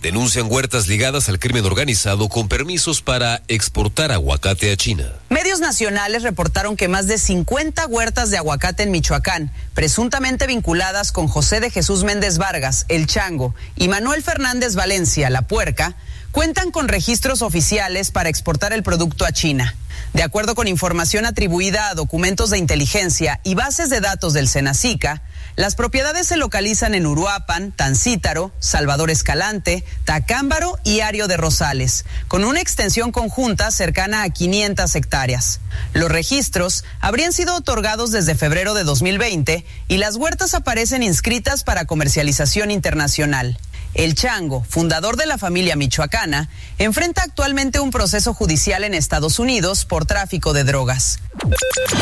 denuncian huertas ligadas al crimen organizado con permisos para exportar aguacate a China. Medios nacionales reportaron que más de 50 huertas de aguacate en Michoacán, presuntamente vinculadas con José de Jesús Méndez Vargas, El Chango, y Manuel Fernández Valencia, La Puerca, cuentan con registros oficiales para exportar el producto a China. De acuerdo con información atribuida a documentos de inteligencia y bases de datos del Senacica, las propiedades se localizan en Uruapan, Tancítaro, Salvador Escalante, Tacámbaro y Ario de Rosales, con una extensión conjunta cercana a 500 hectáreas. Los registros habrían sido otorgados desde febrero de 2020 y las huertas aparecen inscritas para comercialización internacional. El Chango, fundador de la familia michoacana, enfrenta actualmente un proceso judicial en Estados Unidos por tráfico de drogas.